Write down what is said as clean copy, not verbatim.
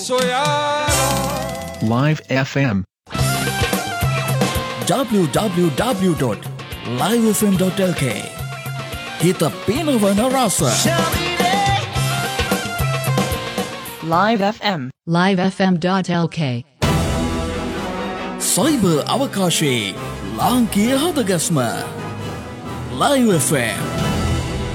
Live FM www.livefm.lk Kita pinavana rasa Live FM livefm.lk Cyber Avakashi Langkia Hadagasma Live FM